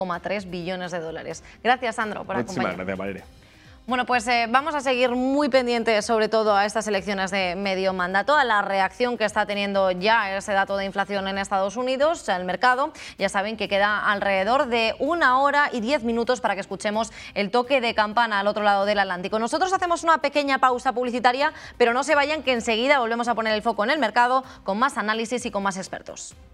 1,3 billones de dólares. Gracias, Sandro, por acompañarnos. Muchísimas gracias, Valeria. Bueno, pues vamos a seguir muy pendientes sobre todo a estas elecciones de medio mandato, a la reacción que está teniendo ya ese dato de inflación en Estados Unidos, el mercado. Ya saben que queda alrededor de 1 hora y 10 minutos para que escuchemos el toque de campana al otro lado del Atlántico. Nosotros hacemos una pequeña pausa publicitaria, pero no se vayan, que enseguida volvemos a poner el foco en el mercado con más análisis y con más expertos.